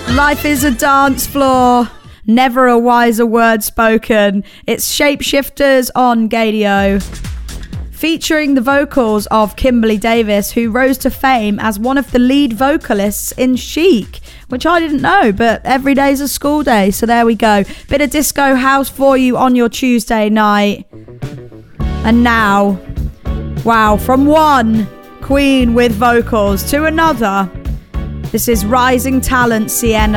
Life is a dance floor. Never a wiser word spoken. It's Shapeshifters on Gadio. Featuring the vocals of Kimberly Davis, who rose to fame as one of the lead vocalists in Chic, which I didn't know, but every day's a school day, so there we go. Bit of disco house for you on your Tuesday night. And now, wow, from one queen with vocals to another, this is rising talent Sienna.